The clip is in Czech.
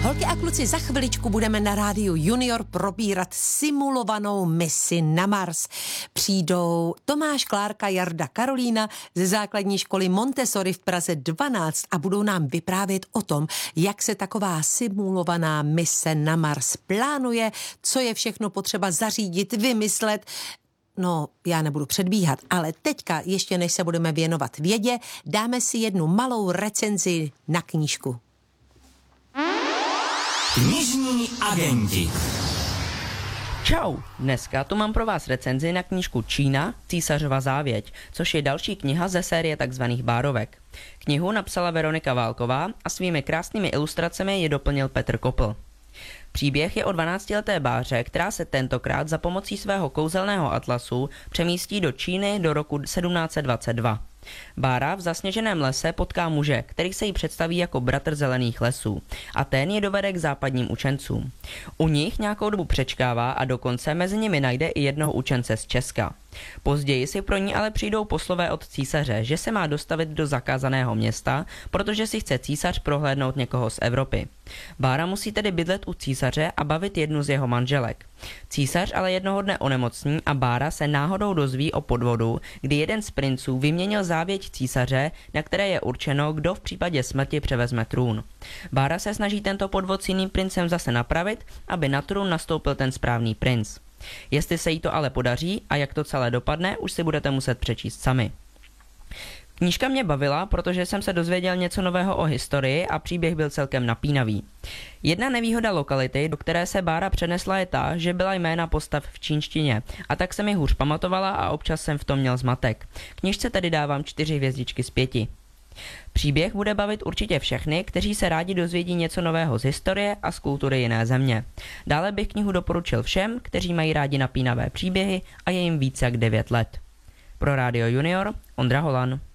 Holky a kluci, za chviličku budeme na rádiu Junior probírat simulovanou misi na Mars. Přijdou Tomáš, Klárka, Jarda, Karolína ze základní školy Montessori v Praze 12 a budou nám vyprávět o tom, jak se taková simulovaná mise na Mars plánuje, co je všechno potřeba zařídit, vymyslet. No, já nebudu předbíhat, ale teďka, ještě než se budeme věnovat vědě, dáme si jednu malou recenzi na knížku. Knižní agenti. Čau, dneska tu mám pro vás recenzi na knížku Čína, Císařova závěť, což je další kniha ze série takzvaných bárovek. Knihu napsala Veronika Válková a svými krásnými ilustracemi ji doplnil Petr Kopl. Příběh je o 12leté báře, která se tentokrát za pomocí svého kouzelného atlasu přemístí do Číny do roku 1722. Bára v zasněženém lese potká muže, který se jí představí jako bratr zelených lesů, a ten je dovede k západním učencům. U nich nějakou dobu přečkává a dokonce mezi nimi najde i jednoho učence z Česka. Později si pro ní ale přijdou poslové od císaře, že se má dostavit do zakázaného města, protože si chce císař prohlédnout někoho z Evropy. Bára musí tedy bydlet u císaře a bavit jednu z jeho manželek. Císař ale jednoho dne onemocní a Bára se náhodou dozví o podvodu, kdy jeden z princů vyměnil závěť císaře, na které je určeno, kdo v případě smrti převezme trůn. Bára se snaží tento podvod s jiným princem zase napravit, aby na trůn nastoupil ten správný princ. Jestli se jí to ale podaří a jak to celé dopadne, už si budete muset přečíst sami. Knížka mě bavila, protože jsem se dozvěděl něco nového o historii a příběh byl celkem napínavý. Jedna nevýhoda lokality, do které se Bára přenesla, je ta, že byla jména postav v čínštině, a tak se mi hůř pamatovala a občas jsem v tom měl zmatek. Knížce tedy dávám 4 hvězdičky z 5. Příběh bude bavit určitě všechny, kteří se rádi dozvědí něco nového z historie a z kultury jiné země. Dále bych knihu doporučil všem, kteří mají rádi napínavé příběhy a je jim více jak 9 let. Pro Rádio Junior, Ondra Holan.